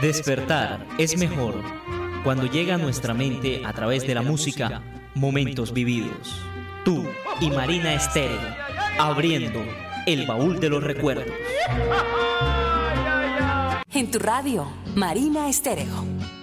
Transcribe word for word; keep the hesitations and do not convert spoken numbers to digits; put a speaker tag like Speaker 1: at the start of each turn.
Speaker 1: Despertar es mejor cuando llega a nuestra mente a través de la música momentos vividos. Tú y Marina Estéreo, abriendo el baúl de los recuerdos.
Speaker 2: En tu radio, Marina Estéreo.